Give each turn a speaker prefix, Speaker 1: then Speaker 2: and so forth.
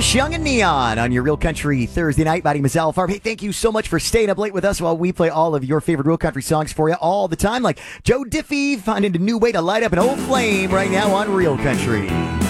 Speaker 1: Chris Young and Neon on your Real Country Thursday night. My name is Al Farb. Hey, thank you so much for staying up late with us while we play all of your favorite Real Country songs for you all the time, like Joe Diffie finding a new way to light up an old flame right now on Real Country.